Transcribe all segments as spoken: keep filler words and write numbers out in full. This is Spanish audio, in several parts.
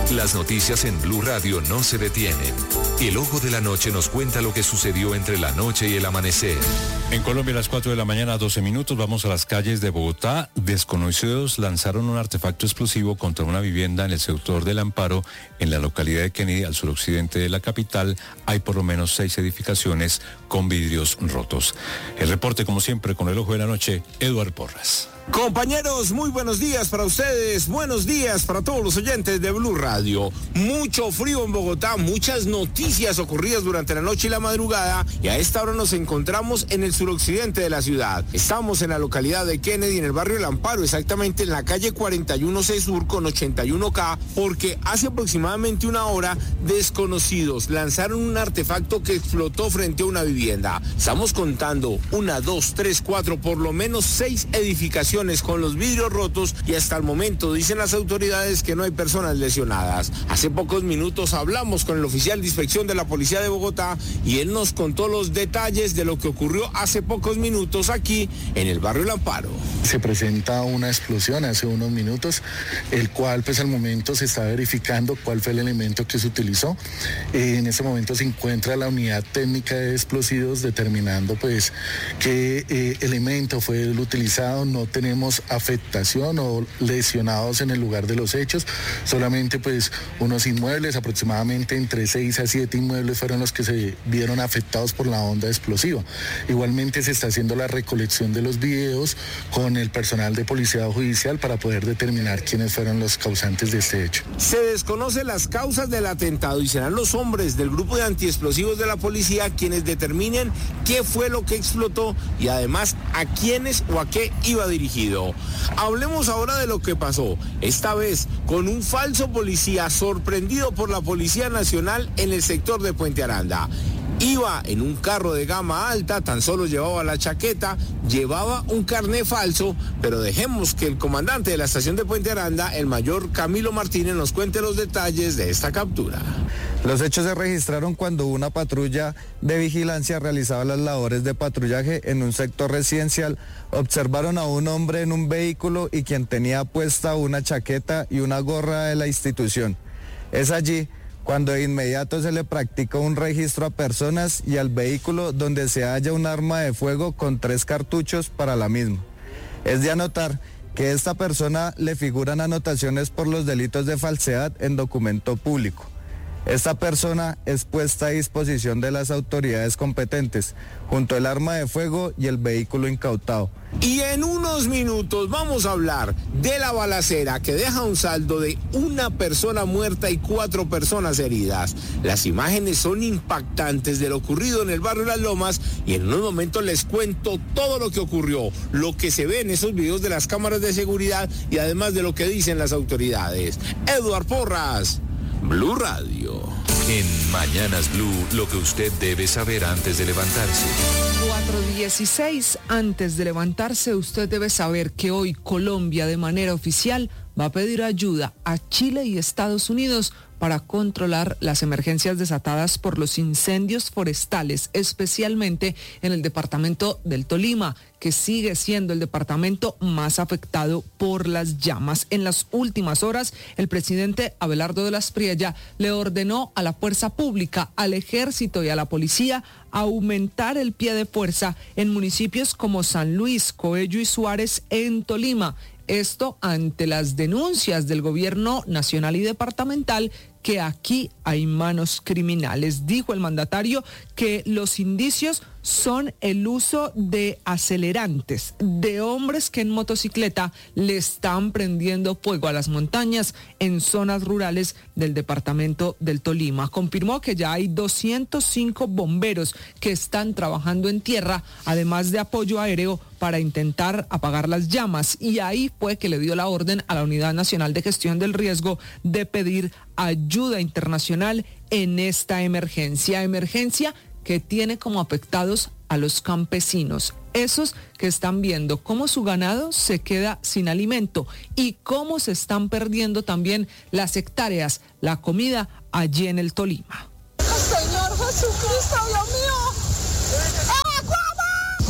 Las noticias en Blue Radio no se detienen. El ojo de la noche nos cuenta lo que sucedió entre la noche y el amanecer. En Colombia a las cuatro de la mañana, doce minutos, vamos a las calles de Bogotá. Desconocidos lanzaron un artefacto explosivo contra una vivienda en el sector del Amparo, en la localidad de Kennedy, al suroccidente de la capital. Hay por lo menos seis edificaciones con vidrios rotos. El reporte, como siempre, con el ojo de la noche, Eduardo Porras. Compañeros, muy buenos días para ustedes, buenos días para todos los oyentes de Blue Radio. Mucho frío en Bogotá, muchas noticias ocurridas durante la noche y la madrugada, y a esta hora nos encontramos en el suroccidente de la ciudad. Estamos en la localidad de Kennedy, en el barrio El Amparo, exactamente en la calle cuarenta y uno C Sur con ochenta y uno K, porque hace aproximadamente una hora desconocidos lanzaron un artefacto que explotó frente a una vivienda. Estamos contando una, dos, tres, cuatro, por lo menos seis edificaciones con los vidrios rotos, y hasta el momento dicen las autoridades que no hay personas lesionadas. Hace pocos minutos hablamos con el oficial de inspección de la Policía de Bogotá y él nos contó los detalles de lo que ocurrió hace pocos minutos aquí en el barrio El Amparo. Se presenta una explosión hace unos minutos, el cual pues al momento se está verificando cuál fue el elemento que se utilizó. Eh, en ese momento se encuentra la unidad técnica de explosivos determinando pues qué eh, elemento fue el utilizado. No tenemos tenemos afectación o lesionados en el lugar de los hechos, solamente pues unos inmuebles, aproximadamente entre seis a siete inmuebles fueron los que se vieron afectados por la onda explosiva. Igualmente se está haciendo la recolección de los videos con el personal de policía judicial para poder determinar quiénes fueron los causantes de este hecho. Se desconocen las causas del atentado y serán los hombres del grupo de antiexplosivos de la policía quienes determinen qué fue lo que explotó y además a quiénes o a qué iba dirigido. Hablemos ahora de lo que pasó, esta vez con un falso policía sorprendido por la Policía Nacional en el sector de Puente Aranda. Iba en un carro de gama alta, tan solo llevaba la chaqueta, llevaba un carné falso, pero dejemos que el comandante de la estación de Puente Aranda, el mayor Camilo Martínez, nos cuente los detalles de esta captura. Los hechos se registraron cuando una patrulla de vigilancia realizaba las labores de patrullaje en un sector residencial. Observaron a un hombre en un vehículo y quien tenía puesta una chaqueta y una gorra de la institución. Es allí cuando de inmediato se le practica un registro a personas y al vehículo, donde se halla un arma de fuego con tres cartuchos para la misma. Es de anotar que a esta persona le figuran anotaciones por los delitos de falsedad en documento público. Esta persona es puesta a disposición de las autoridades competentes, junto al arma de fuego y el vehículo incautado. Y en unos minutos vamos a hablar de la balacera que deja un saldo de una persona muerta y cuatro personas heridas. Las imágenes son impactantes de lo ocurrido en el barrio Las Lomas y en unos momentos les cuento todo lo que ocurrió, lo que se ve en esos videos de las cámaras de seguridad y además de lo que dicen las autoridades. Eduardo Porras, Blue Radio. En Mañanas Blue, lo que usted debe saber antes de levantarse. cuatro dieciséis, antes de levantarse, usted debe saber que hoy Colombia, de manera oficial, va a pedir ayuda a Chile y Estados Unidos para controlar las emergencias desatadas por los incendios forestales, especialmente en el departamento del Tolima, que sigue siendo el departamento más afectado por las llamas. En las últimas horas, el presidente Abelardo de las Priella le ordenó a la fuerza pública, al ejército y a la policía aumentar el pie de fuerza en municipios como San Luis, Coello y Suárez en Tolima. Esto ante las denuncias del gobierno nacional y departamental que aquí hay manos criminales. Dijo el mandatario que los indicios son el uso de acelerantes, de hombres que en motocicleta le están prendiendo fuego a las montañas en zonas rurales del departamento del Tolima. Confirmó que ya hay doscientos cinco bomberos que están trabajando en tierra, además de apoyo aéreo para intentar apagar las llamas. Y ahí fue que le dio la orden a la Unidad Nacional de Gestión del Riesgo de pedir ayuda internacional en esta emergencia. Emergencia que tiene como afectados a los campesinos, esos que están viendo cómo su ganado se queda sin alimento y cómo se están perdiendo también las hectáreas, la comida allí en el Tolima. Señor Jesucristo, Dios mío.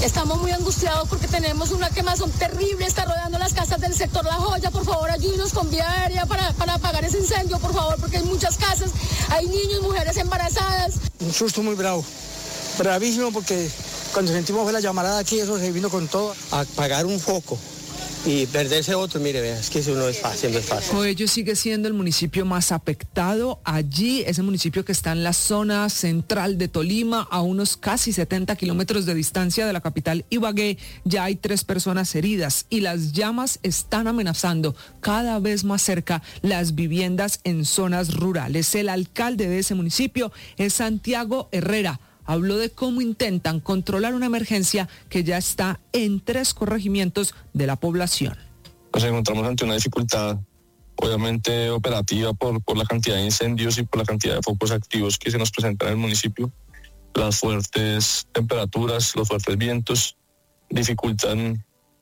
Estamos muy angustiados porque tenemos una quemazón terrible, está rodeando las casas del sector La Joya. Por favor, ayúdenos con vía aérea para, para apagar ese incendio, por favor, porque hay muchas casas, hay niños, mujeres embarazadas. Un susto muy bravo, bravísimo, porque cuando sentimos fue la llamarada aquí, eso se vino con todo. Apagar un foco y perderse otro, mire, vea, es que eso no es fácil, no es fácil. Coello sigue siendo el municipio más afectado. Allí, ese municipio que está en la zona central de Tolima, a unos casi setenta kilómetros de distancia de la capital Ibagué, ya hay tres personas heridas y las llamas están amenazando cada vez más cerca las viviendas en zonas rurales. El alcalde de ese municipio es Santiago Herrera. Habló de cómo intentan controlar una emergencia que ya está en tres corregimientos de la población. Nos encontramos ante una dificultad, obviamente operativa, por, por la cantidad de incendios y por la cantidad de focos activos que se nos presentan en el municipio. Las fuertes temperaturas, los fuertes vientos dificultan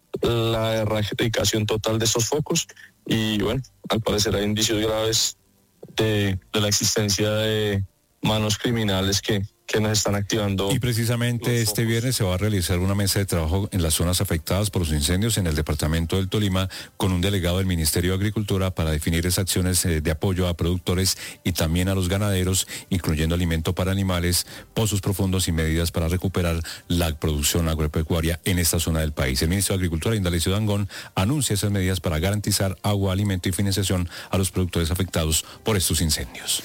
la erradicación total de estos focos y, bueno, al parecer hay indicios graves de, de la existencia de manos criminales que que nos están activando. Y precisamente este viernes se va a realizar una mesa de trabajo en las zonas afectadas por los incendios en el departamento del Tolima con un delegado del Ministerio de Agricultura para definir esas acciones de apoyo a productores y también a los ganaderos, incluyendo alimento para animales, pozos profundos y medidas para recuperar la producción agropecuaria en esta zona del país. El ministro de Agricultura, Indalecio Dangond, anuncia esas medidas para garantizar agua, alimento y financiación a los productores afectados por estos incendios.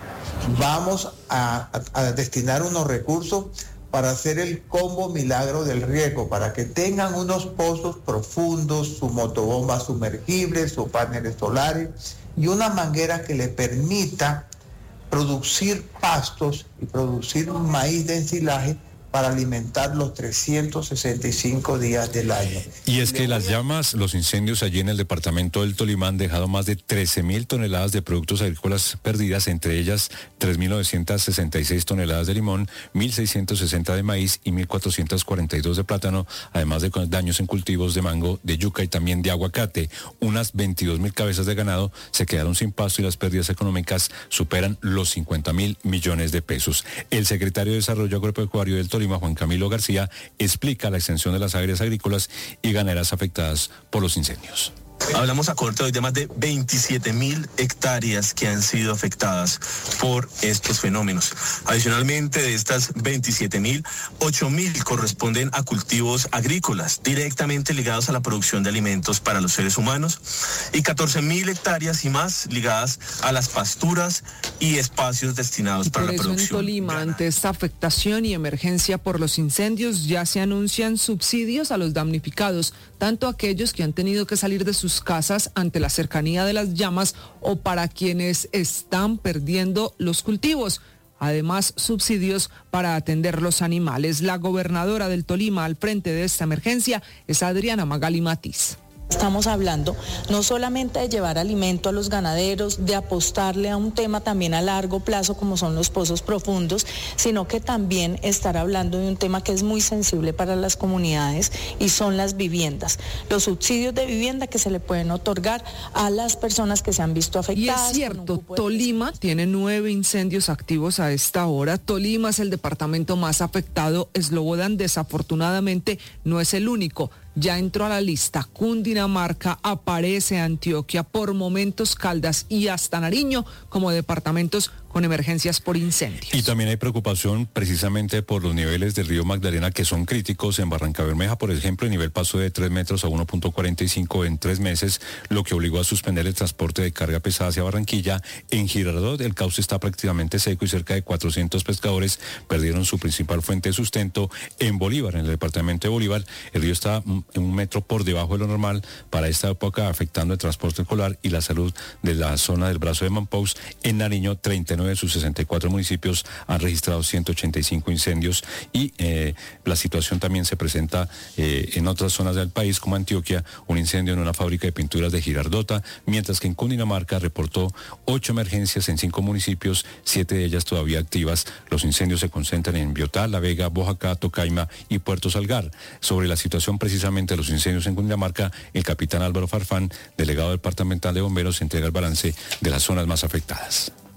Vamos a, a, a destinar unos recursos para hacer el combo milagro del riego, para que tengan unos pozos profundos, su motobomba sumergible, sus paneles solares y una manguera que le permita producir pastos y producir maíz de ensilaje para alimentar los trescientos sesenta y cinco días del año. Y es que las llamas, los incendios allí en el departamento del Tolima han dejado más de trece mil toneladas de productos agrícolas perdidas, entre ellas tres mil novecientas sesenta y seis toneladas de limón, mil seiscientos sesenta de maíz y mil cuatrocientos cuarenta y dos de plátano, además de daños en cultivos de mango, de yuca y también de aguacate. Unas veintidós mil cabezas de ganado se quedaron sin pasto y las pérdidas económicas superan los cincuenta mil millones de pesos. El secretario de Desarrollo Agropecuario del Tolima, Juan Camilo García, explica la extensión de las áreas agrícolas y ganaderas afectadas por los incendios. Hablamos a corte hoy de más de veintisiete mil hectáreas que han sido afectadas por estos fenómenos. Adicionalmente, de estas veintisiete mil, ocho mil corresponden a cultivos agrícolas directamente ligados a la producción de alimentos para los seres humanos y catorce mil hectáreas y más ligadas a las pasturas y espacios destinados y para la producción. Por eso en Tolima, ante esta afectación y emergencia por los incendios, ya se anuncian subsidios a los damnificados, tanto aquellos que han tenido que salir de sus casas ante la cercanía de las llamas o para quienes están perdiendo los cultivos. Además, subsidios para atender los animales. La gobernadora del Tolima al frente de esta emergencia es Adriana Magali Matiz. Estamos hablando no solamente de llevar alimento a los ganaderos, de apostarle a un tema también a largo plazo como son los pozos profundos, sino que también estar hablando de un tema que es muy sensible para las comunidades y son las viviendas. Los subsidios de vivienda que se le pueden otorgar a las personas que se han visto afectadas. Y es cierto, Tolima tiene nueve incendios activos a esta hora. Tolima es el departamento más afectado. Slobodan desafortunadamente no es el único. Ya entró a la lista Cundinamarca, aparece Antioquia, por momentos Caldas y hasta Nariño como departamentos con emergencias por incendios. Y también hay preocupación precisamente por los niveles del río Magdalena que son críticos. En Barranca Bermeja, por ejemplo, el nivel pasó de tres metros a uno punto cuarenta y cinco en tres meses, lo que obligó a suspender el transporte de carga pesada hacia Barranquilla. En Girardot el cauce está prácticamente seco y cerca de cuatrocientos pescadores perdieron su principal fuente de sustento. En Bolívar, en el departamento de Bolívar, el río está en un metro por debajo de lo normal para esta época, afectando el transporte escolar y la salud de la zona del brazo de Mampous. En Nariño, treinta y nueve de sus sesenta y cuatro municipios han registrado ciento ochenta y cinco incendios y eh, la situación también se presenta eh, en otras zonas del país, como Antioquia, un incendio en una fábrica de pinturas de Girardota, mientras que en Cundinamarca reportó ocho emergencias en cinco municipios, siete de ellas todavía activas. Los incendios se concentran en Biotá, La Vega, Boyacá, Tocaima y Puerto Salgar. Sobre la situación precisamente de los incendios en Cundinamarca, el capitán Álvaro Farfán, delegado departamental de bomberos, entrega el balance de las zonas más afectadas.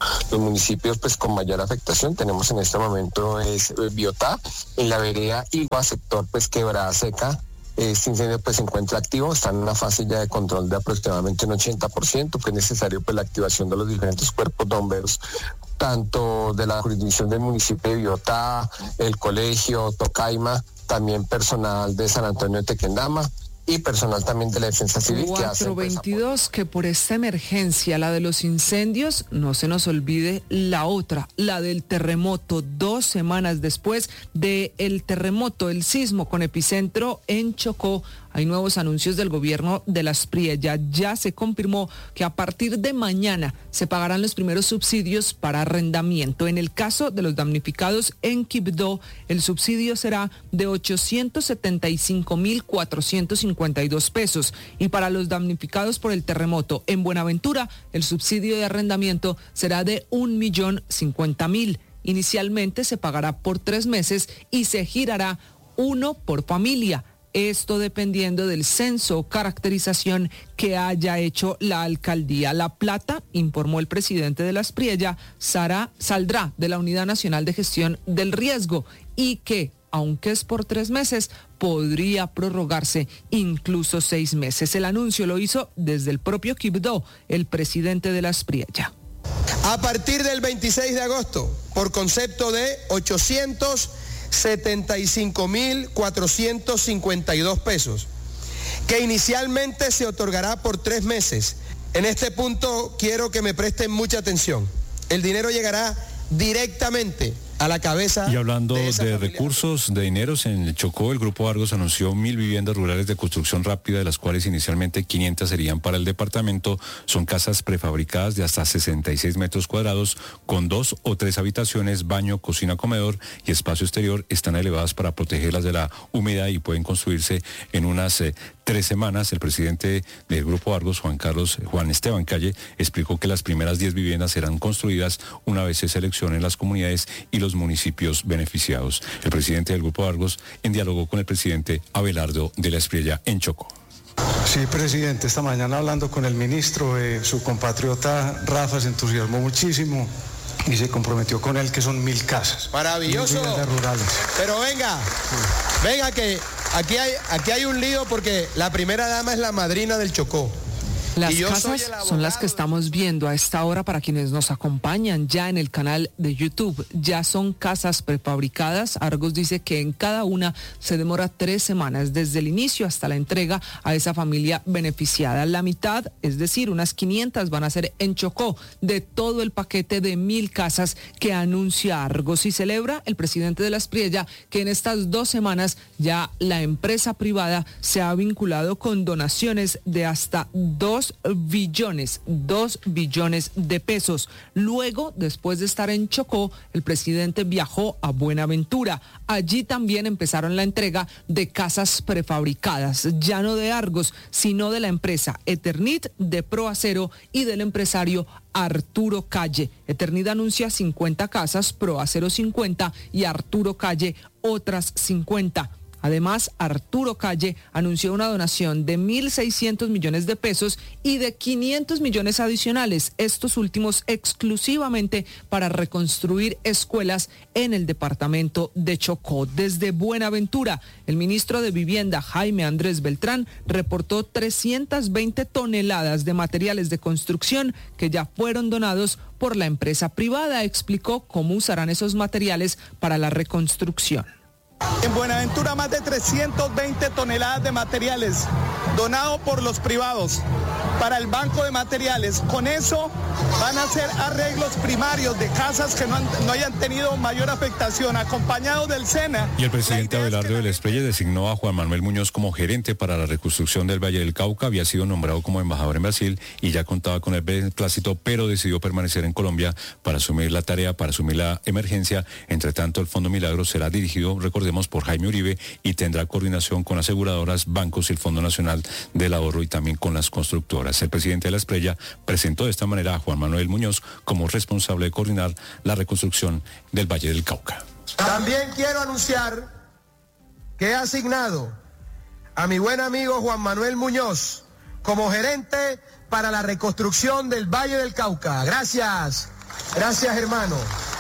Los municipios pues con mayor afectación tenemos en este momento es Biotá, en la vereda Igua, sector pues Quebrada Seca. Este incendio pues se encuentra activo, está en una fase ya de control de aproximadamente un ochenta por ciento, que es necesario pues la activación de los diferentes cuerpos de bomberos, tanto de la jurisdicción del municipio de Biotá, el colegio, Tocaima, también personal de San Antonio de Tequendama y personal también de la Defensa Civil. cuatro veintidós, que por esta emergencia, la de los incendios, no se nos olvide la otra, la del terremoto, dos semanas después del terremoto, el sismo con epicentro en Chocó. Hay nuevos anuncios del gobierno de Las Priella. Ya se confirmó que a partir de mañana se pagarán los primeros subsidios para arrendamiento. En el caso de los damnificados en Quibdó, el subsidio será de ochocientos setenta y cinco mil cuatrocientos cincuenta y dos pesos. Y para los damnificados por el terremoto en Buenaventura, el subsidio de arrendamiento será de un millón cincuenta mil. Inicialmente se pagará por tres meses y se girará uno por familia. Esto dependiendo del censo o caracterización que haya hecho la alcaldía. La plata, informó el presidente de Las Priella, Sara, saldrá de la Unidad Nacional de Gestión del Riesgo y que, aunque es por tres meses, podría prorrogarse incluso seis meses. El anuncio lo hizo desde el propio Quibdó, el presidente de Las Priella. A partir del veintiséis de agosto, por concepto de ochocientos setenta y cinco mil cuatrocientos cincuenta y dos pesos, que inicialmente se otorgará por tres meses. En este punto quiero que me presten mucha atención. El dinero llegará directamente a la cabeza. Y hablando de, de recursos, de dineros, en el Chocó el Grupo Argos anunció mil viviendas rurales de construcción rápida, de las cuales inicialmente quinientas serían para el departamento. Son casas prefabricadas de hasta sesenta y seis metros cuadrados, con dos o tres habitaciones, baño, cocina, comedor y espacio exterior. Están elevadas para protegerlas de la humedad y pueden construirse en unas eh, tres semanas. El presidente del Grupo Argos, Juan Carlos, Juan Esteban Calle, explicó que las primeras diez viviendas serán construidas una vez se seleccionen las comunidades y los municipios beneficiados. El presidente del Grupo Argos en diálogo con el presidente Abelardo de la Espriella en Chocó. Sí, presidente, esta mañana hablando con el ministro, eh, su compatriota Rafa se entusiasmó muchísimo y se comprometió con él que son mil casas. Maravilloso. Mil viviendas rurales. Pero venga, sí. venga que aquí hay, aquí hay un lío porque la primera dama es la madrina del Chocó. Las casas son las que estamos viendo a esta hora para quienes nos acompañan ya en el canal de YouTube. Ya son casas prefabricadas. Argos dice que en cada una se demora tres semanas desde el inicio hasta la entrega a esa familia beneficiada. La mitad, es decir, unas quinientas van a ser en Chocó de todo el paquete de mil casas que anuncia Argos. Y celebra el presidente de Las Priella que en estas dos semanas ya la empresa privada se ha vinculado con donaciones de hasta dos billones, dos billones de pesos. Luego, después de estar en Chocó, el presidente viajó a Buenaventura. Allí también empezaron la entrega de casas prefabricadas, ya no de Argos, sino de la empresa Eternit, de Proacero y del empresario Arturo Calle. Eternit anuncia cincuenta casas, Proacero cincuenta y Arturo Calle otras cincuenta. Además, Arturo Calle anunció una donación de mil seiscientos millones de pesos y de quinientos millones adicionales, estos últimos exclusivamente para reconstruir escuelas en el departamento de Chocó. Desde Buenaventura, el ministro de Vivienda, Jaime Andrés Beltrán, reportó trescientas veinte toneladas de materiales de construcción que ya fueron donados por la empresa privada. Explicó cómo usarán esos materiales para la reconstrucción. En Buenaventura, más de trescientas veinte toneladas de materiales donados por los privados para el banco de materiales. Con eso van a hacer arreglos primarios de casas que no, han, no hayan tenido mayor afectación, acompañados del SENA. Y el presidente Abelardo de la Espriella designó a Juan Manuel Muñoz como gerente para la reconstrucción del Valle del Cauca. Había sido nombrado como embajador en Brasil y ya contaba con el beneplácito, pero decidió permanecer en Colombia para asumir la tarea, para asumir la emergencia. Entre tanto, el Fondo Milagro será dirigido, recordemos, por Jaime Uribe y tendrá coordinación con aseguradoras, bancos y el Fondo Nacional del Ahorro y también con las constructoras. El presidente de la Espriella presentó de esta manera a Juan Manuel Muñoz como responsable de coordinar la reconstrucción del Valle del Cauca. También quiero anunciar que he asignado a mi buen amigo Juan Manuel Muñoz como gerente para la reconstrucción del Valle del Cauca. Gracias. Gracias, hermano.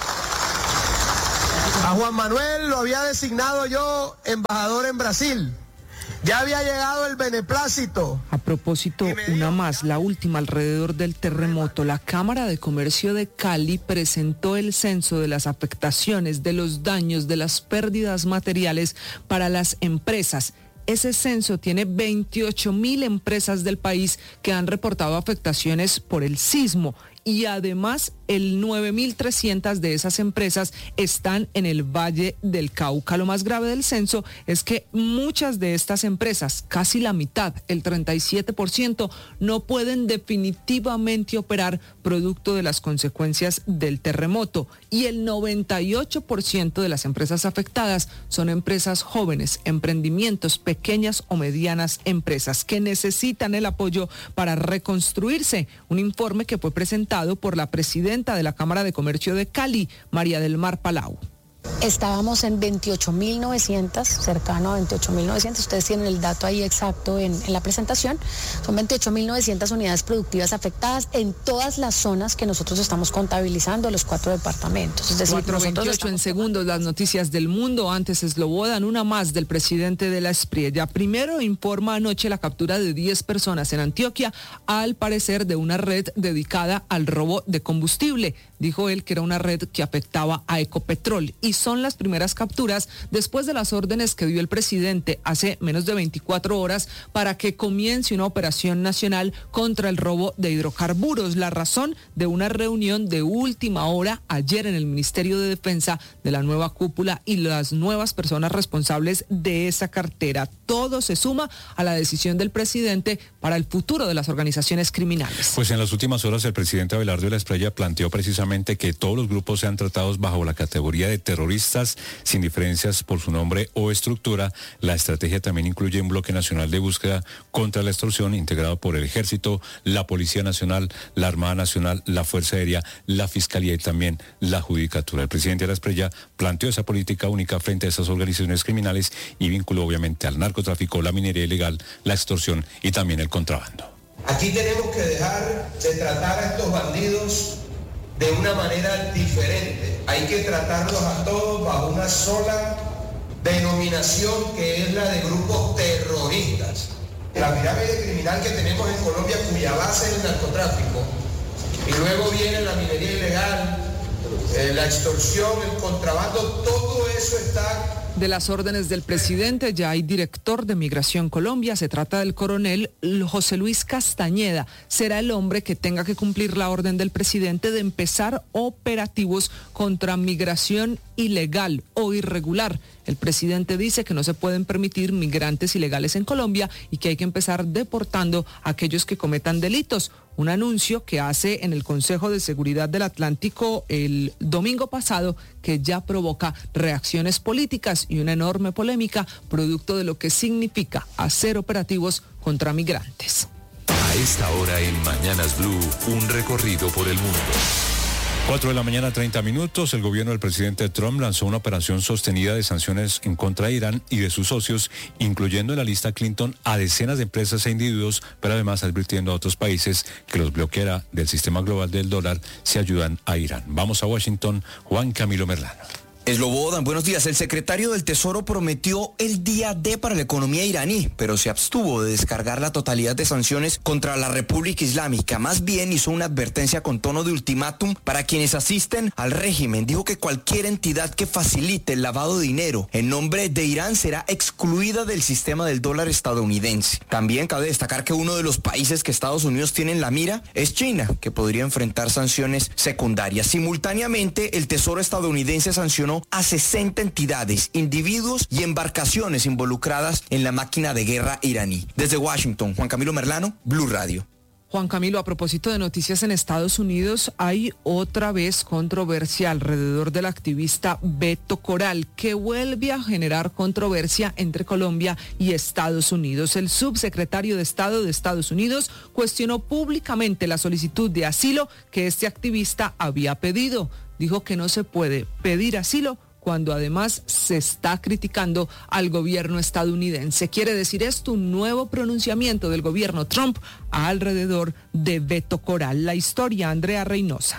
A Juan Manuel lo había designado yo embajador en Brasil. Ya había llegado el beneplácito. A propósito, una más, la última alrededor del terremoto. La Cámara de Comercio de Cali presentó el censo de las afectaciones, de los daños, de las pérdidas materiales para las empresas. Ese censo tiene veintiocho mil empresas del país que han reportado afectaciones por el sismo. Y además, el nueve mil trescientas de esas empresas están en el Valle del Cauca. Lo más grave del censo es que muchas de estas empresas, casi la mitad, el treinta y siete por ciento, no pueden definitivamente operar producto de las consecuencias del terremoto. Y el noventa y ocho por ciento de las empresas afectadas son empresas jóvenes, emprendimientos, pequeñas o medianas empresas que necesitan el apoyo para reconstruirse. Un informe que fue presentado por la presidenta de la Cámara de Comercio de Cali, María del Mar Palau. Estábamos en veintiocho mil novecientos, cercano a veintiocho mil novecientos, ustedes tienen el dato ahí exacto en, en la presentación, son veintiocho mil novecientas unidades productivas afectadas en todas las zonas que nosotros estamos contabilizando, los cuatro departamentos. Es decir, cuatro veintiocho en segundos, las noticias del mundo. Antes Slobodan, una más del presidente de la Espriella. Primero informa anoche la captura de diez personas en Antioquia, al parecer de una red dedicada al robo de combustible. Dijo él que era una red que afectaba a Ecopetrol y son las primeras capturas después de las órdenes que dio el presidente hace menos de veinticuatro horas para que comience una operación nacional contra el robo de hidrocarburos. La razón de una reunión de última hora ayer en el Ministerio de Defensa de la nueva cúpula y las nuevas personas responsables de esa cartera. Todo se suma a la decisión del presidente para el futuro de las organizaciones criminales. Pues en las últimas horas el presidente Abelardo de la Espriella planteó precisamente que todos los grupos sean tratados bajo la categoría de terroristas sin diferencias por su nombre o estructura. La estrategia también incluye un bloque nacional de búsqueda contra la extorsión integrado por el Ejército, la Policía Nacional, la Armada Nacional, la Fuerza Aérea, la Fiscalía y también la Judicatura. El presidente de la Espriella planteó esa política única frente a esas organizaciones criminales y vinculó obviamente al narcotráfico, la minería ilegal, la extorsión y también el contrabando. Aquí tenemos que dejar de tratar a estos bandidos de una manera diferente. Hay que tratarlos a todos bajo una sola denominación, que es la de grupos terroristas. La pirámide criminal que tenemos en Colombia, cuya base es el narcotráfico, y luego viene la minería ilegal, eh, la extorsión, el contrabando, todo eso está... De las órdenes del presidente ya hay director de Migración Colombia, se trata del coronel José Luis Castañeda. Será el hombre que tenga que cumplir la orden del presidente de empezar operativos contra migración ilegal o irregular. El presidente dice que no se pueden permitir migrantes ilegales en Colombia y que hay que empezar deportando a aquellos que cometan delitos. Un anuncio que hace en el Consejo de Seguridad del Atlántico el domingo pasado que ya provoca reacciones políticas y una enorme polémica producto de lo que significa hacer operativos contra migrantes. A esta hora en Mañanas Blue, un recorrido por el mundo. cuatro de la mañana, treinta minutos, el gobierno del presidente Trump lanzó una operación sostenida de sanciones en contra de Irán y de sus socios, incluyendo en la lista Clinton a decenas de empresas e individuos, pero además advirtiendo a otros países que los bloqueará del sistema global del dólar si ayudan a Irán. Vamos a Washington, Juan Camilo Merlano. Slobodan, buenos días. El secretario del Tesoro prometió el día D para la economía iraní, pero se abstuvo de descargar la totalidad de sanciones contra la República Islámica. Más bien hizo una advertencia con tono de ultimátum para quienes asisten al régimen. Dijo que cualquier entidad que facilite el lavado de dinero en nombre de Irán será excluida del sistema del dólar estadounidense. También cabe destacar que uno de los países que Estados Unidos tiene en la mira es China, que podría enfrentar sanciones secundarias. Simultáneamente, el Tesoro estadounidense sancionó a sesenta entidades, individuos y embarcaciones involucradas en la máquina de guerra iraní. Desde Washington, Juan Camilo Merlano, Blue Radio. Juan Camilo, a propósito de noticias en Estados Unidos, hay otra vez controversia alrededor del activista Beto Coral, que vuelve a generar controversia entre Colombia y Estados Unidos. El subsecretario de Estado de Estados Unidos cuestionó públicamente la solicitud de asilo que este activista había pedido. Dijo que no se puede pedir asilo cuando además se está criticando al gobierno estadounidense. ¿Quiere decir esto un nuevo pronunciamiento del gobierno Trump alrededor de Beto Coral? La historia, Andrea Reynosa.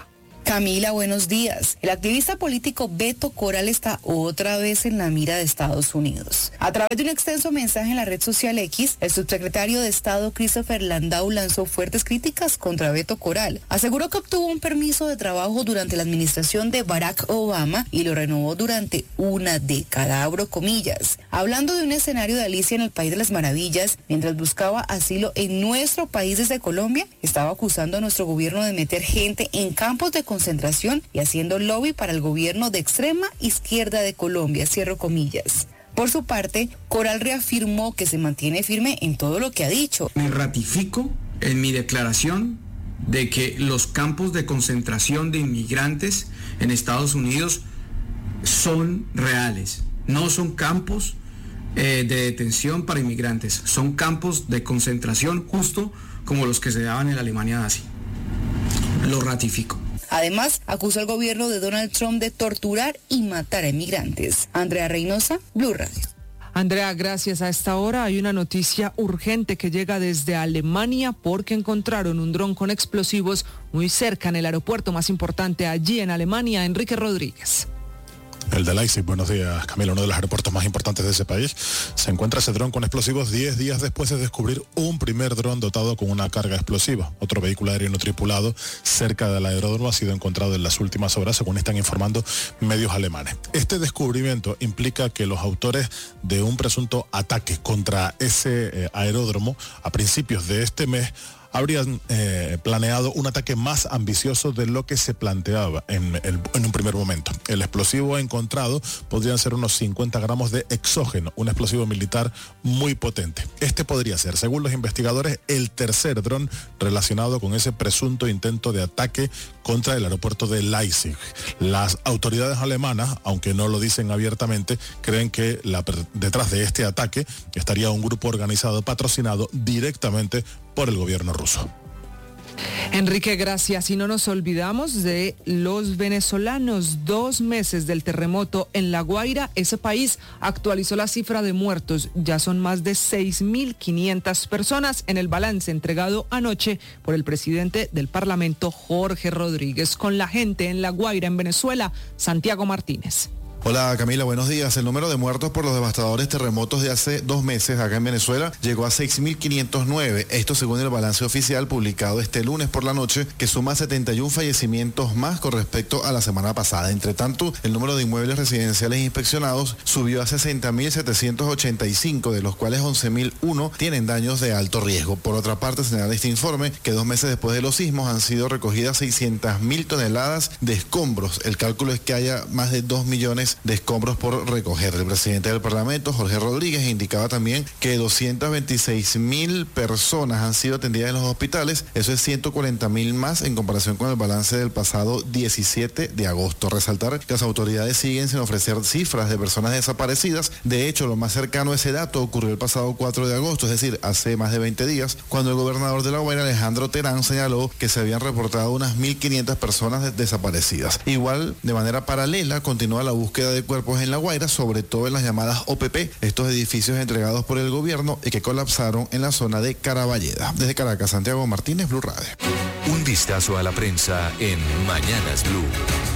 Camila, buenos días. El activista político Beto Coral está otra vez en la mira de Estados Unidos. A través de un extenso mensaje en la red social X, el subsecretario de Estado Christopher Landau lanzó fuertes críticas contra Beto Coral. Aseguró que obtuvo un permiso de trabajo durante la administración de Barack Obama y lo renovó durante una década, abro comillas. Hablando de un escenario de Alicia en el País de las Maravillas, mientras buscaba asilo en nuestro país desde Colombia, estaba acusando a nuestro gobierno de meter gente en campos de concentración y haciendo lobby para el gobierno de extrema izquierda de Colombia, cierro comillas. Por su parte, Coral reafirmó que se mantiene firme en todo lo que ha dicho. Me ratifico en mi declaración de que los campos de concentración de inmigrantes en Estados Unidos son reales. No son campos eh, de detención para inmigrantes, son campos de concentración justo como los que se daban en la Alemania nazi. Lo ratifico. Además, acusó al gobierno de Donald Trump de torturar y matar a inmigrantes. Andrea Reynosa, Blue Radio. Andrea, gracias. A esta hora hay una noticia urgente que llega desde Alemania porque encontraron un dron con explosivos muy cerca en el aeropuerto más importante allí en Alemania. Enrique Rodríguez. El de Leipzig, buenos días, Camila, uno de los aeropuertos más importantes de ese país. Se encuentra ese dron con explosivos diez días después de descubrir un primer dron dotado con una carga explosiva. Otro vehículo aéreo no tripulado cerca del aeródromo ha sido encontrado en las últimas horas, según están informando medios alemanes. Este descubrimiento implica que los autores de un presunto ataque contra ese eh, aeródromo a principios de este mes habrían eh, planeado un ataque más ambicioso de lo que se planteaba en, el, en un primer momento. El explosivo encontrado podrían ser unos cincuenta gramos de exógeno, un explosivo militar muy potente. Este podría ser, según los investigadores, el tercer dron relacionado con ese presunto intento de ataque contra el aeropuerto de Leipzig. Las autoridades alemanas, aunque no lo dicen abiertamente, creen que la, detrás de este ataque estaría un grupo organizado patrocinado directamente por el gobierno ruso. Enrique, gracias. Y no nos olvidamos de los venezolanos. Dos meses del terremoto en La Guaira, ese país actualizó la cifra de muertos. Ya son más de seis mil quinientas personas en el balance entregado anoche por el presidente del Parlamento, Jorge Rodríguez. Con la gente en La Guaira, en Venezuela, Santiago Martínez. Hola Camila, buenos días. El número de muertos por los devastadores terremotos de hace dos meses acá en Venezuela llegó a seis mil quinientos nueve. Esto según el balance oficial publicado este lunes por la noche, que suma setenta y uno fallecimientos más con respecto a la semana pasada. Entre tanto, el número de inmuebles residenciales inspeccionados subió a sesenta mil setecientos ochenta y cinco, de los cuales once mil uno tienen daños de alto riesgo. Por otra parte, señala este informe que dos meses después de los sismos han sido recogidas seiscientas mil toneladas de escombros. El cálculo es que haya más de dos millones de escombros por recoger. El presidente del Parlamento, Jorge Rodríguez, indicaba también que doscientas veintiséis mil personas han sido atendidas en los hospitales. Eso es ciento cuarenta mil más en comparación con el balance del pasado diecisiete de agosto. Resaltar que las autoridades siguen sin ofrecer cifras de personas desaparecidas. De hecho, lo más cercano a ese dato ocurrió el pasado cuatro de agosto, es decir, hace más de veinte días, cuando el gobernador de La Guaira, Alejandro Terán, señaló que se habían reportado unas mil quinientas personas desaparecidas. Igual, de manera paralela, continúa la búsqueda de cuerpos en La Guaira, sobre todo en las llamadas O P P, estos edificios entregados por el gobierno y que colapsaron en la zona de Caraballeda. Desde Caracas, Santiago Martínez, Blue Radio. Un vistazo a la prensa en Mañanas Blue.